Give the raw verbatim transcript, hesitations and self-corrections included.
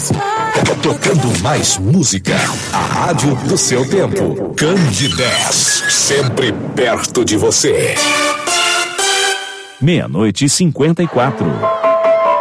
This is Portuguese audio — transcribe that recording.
Tocando mais música. A rádio do seu tempo. Candidez. Sempre perto de você. Meia-noite e cinquenta e quatro.